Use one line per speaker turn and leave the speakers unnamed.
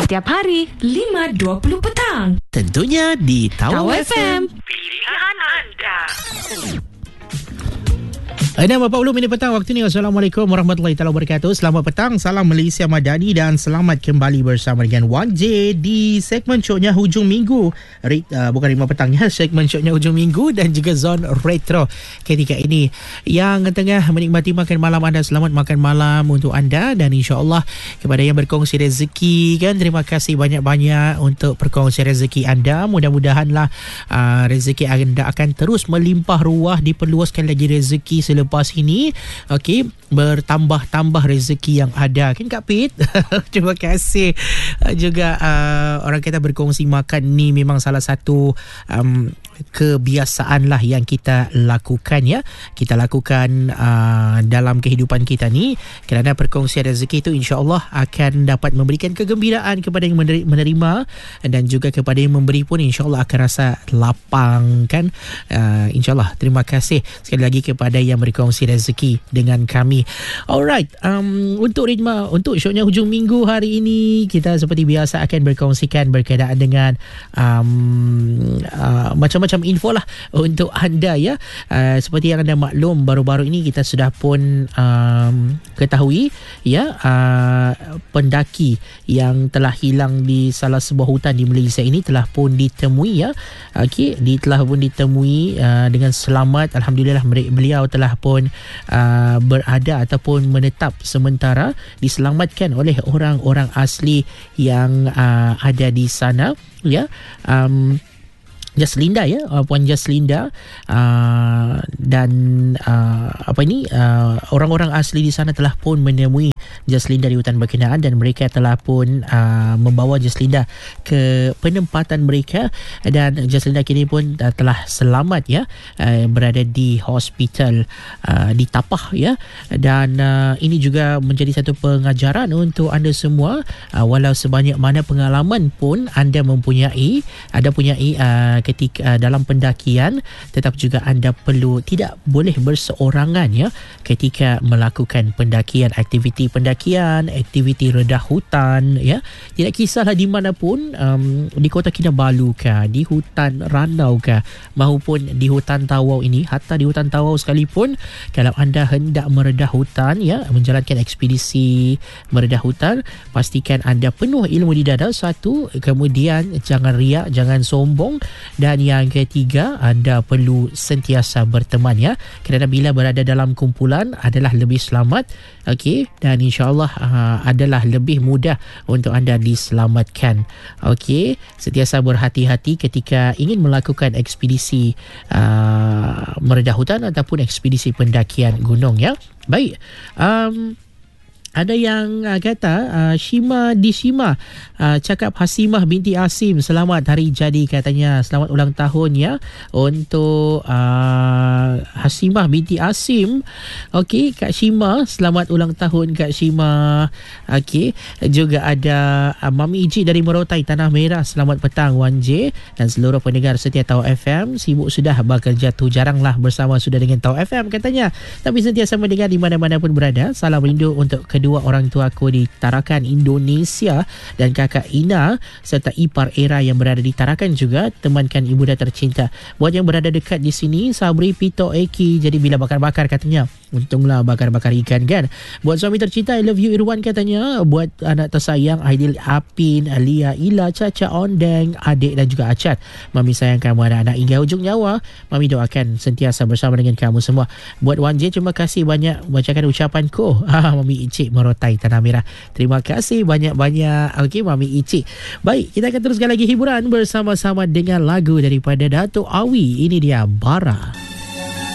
Setiap hari 5.20 petang.
Tentunya di Tawau FM.
Pilihan anda.
6.40 minit petang waktu ni. Assalamualaikum warahmatullahi wabarakatuh. Selamat petang, salam Malaysia Madani dan selamat kembali bersama dengan 1J di segmen shownya hujung minggu. Bukan 5 petangnya, segmen shownya hujung minggu dan juga zone retro ketika ini. Yang tengah menikmati makan malam anda, selamat makan malam untuk anda. Dan insyaAllah kepada yang berkongsi rezeki kan, terima kasih banyak-banyak untuk perkongsi rezeki anda. Mudah-mudahanlah rezeki anda akan terus melimpah ruah, diperluaskan lagi rezeki selepas ini. Okey, bertambah-tambah rezeki yang ada kan Kak Pit. Terima kasih juga orang kata berkongsi makan ni memang salah satu kebiasaan lah yang kita lakukan ya. Kita lakukan dalam kehidupan kita ni, kerana perkongsian rezeki itu insya-Allah akan dapat memberikan kegembiraan kepada yang menerima dan juga kepada yang memberi pun insya-Allah akan rasa lapang kan. Insya-Allah. Terima kasih sekali lagi kepada yang berkongsi rezeki dengan kami. Alright, untuk ritma, untuk shownya hujung minggu hari ini, kita seperti biasa akan berkongsikan berkaitan dengan macam-macam info lah untuk anda ya. Seperti yang anda maklum, baru-baru ini kita sudah pun ketahui ya, pendaki yang telah hilang di salah sebuah hutan di Malaysia ini telah pun ditemui ya. Okey, telah pun ditemui dengan selamat. Alhamdulillah, beliau telah pun berada ataupun menetap sementara, diselamatkan oleh orang-orang asli yang ada di sana ya. Jaslinda ya, Puan Jaslinda dan orang-orang asli di sana telah pun menemui Jaslinda di hutan berkenaan dan mereka telah pun membawa Jaslinda ke penempatan mereka dan Jaslinda kini pun telah selamat ya, berada di hospital di Tapah ya. Dan ini juga menjadi satu pengajaran untuk anda semua, walau sebanyak mana pengalaman pun anda mempunyai, ketika dalam pendakian, tetap juga anda tidak boleh berseorangan ya ketika melakukan pendakian, aktiviti pendakian, aktiviti redah hutan ya. Tidak kisahlah di mana pun, di Kota Kinabalu kah, di hutan Ranau kah, maupun di hutan Tawau ini. Hatta di hutan Tawau sekalipun, kalau anda hendak meredah hutan ya, menjalankan ekspedisi meredah hutan, pastikan anda penuh ilmu di dada, satu. Kemudian jangan riak, jangan sombong. Dan yang ketiga, anda perlu sentiasa berteman ya, kerana bila berada dalam kumpulan adalah lebih selamat. Okey, dan insya-Allah adalah lebih mudah untuk anda diselamatkan. Okey, sentiasa berhati-hati ketika ingin melakukan ekspedisi meredah hutan ataupun ekspedisi pendakian gunung ya. Baik, ada yang kata Shima di Shima cakap Hasimah binti Asim selamat hari jadi, katanya selamat ulang tahun ya untuk Hasimah binti Asim. Okey, Kak Shima, selamat ulang tahun Kak Shima. Okey, juga ada Mami Iji dari Merotai Tanah Merah, selamat petang 1J dan seluruh pendengar setia Tawau FM. Sibuk sudah bekerja tu, jaranglah bersama sudah dengan Tawau FM katanya, tapi sentiasa mendengar di mana-mana pun berada. Salam rindu untuk kedua orang tua aku di Tarakan Indonesia dan kakak Ina serta ipar Era yang berada di Tarakan juga. Temankan ibunda tercinta. Buat yang berada dekat di sini, Sabri Pito Eki, jadi bila bakar-bakar katanya, untunglah bakar-bakar ikan kan. Buat suami tercinta, I love you Irwan katanya. Buat anak tersayang, Aidil Apin, Alia, Ila, Caca, Ondeng, adik dan juga Acat, Mami sayang kamu anak-anak hingga hujung nyawa. Mami doakan sentiasa bersama dengan kamu semua. Buat 1J, terima kasih banyak bacakan ucapanku. Mami Icik Merotai Tanah Merah, terima kasih banyak-banyak. Okey, Mami Icik. Baik, kita akan teruskan lagi hiburan bersama-sama dengan lagu daripada Dato' Awi. Ini dia Bara.